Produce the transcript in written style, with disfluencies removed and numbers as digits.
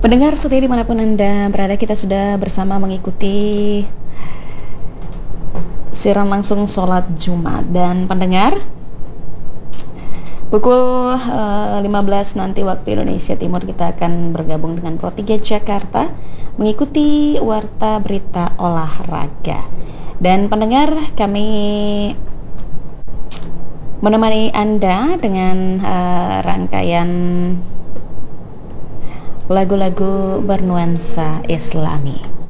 Pendengar setia dimanapun Anda berada, kita sudah bersama mengikuti siaran langsung sholat Jumat. Dan pendengar, pukul 15 nanti waktu Indonesia Timur kita akan bergabung dengan Pro 3 Jakarta mengikuti Warta Berita Olahraga. Dan pendengar, kami menemani Anda dengan rangkaian lagu-lagu bernuansa Islami.